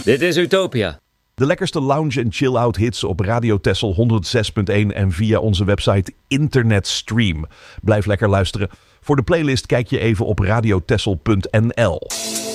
Dit is Utopia. De lekkerste lounge- en chill-out hits op Radio Texel 106.1 en via onze website Internetstream. Blijf lekker luisteren. Voor de playlist kijk je even op radiotexel.nl.